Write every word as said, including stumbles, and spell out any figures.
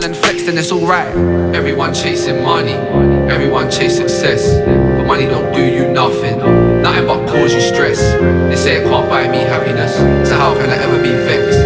around and flex, then it's alright. Everyone chasing money, everyone chase success, but money don't do you nothing, nothing but cause you stress. They say it can't buy me happiness, so how can I ever be vexed?